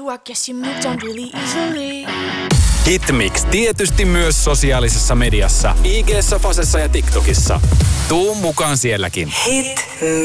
I guess you moved on really easily. Hitmix tietysti myös sosiaalisessa mediassa. IG:ssä, Facessa ja TikTokissa. Tuu mukaan sielläkin. Hitmix.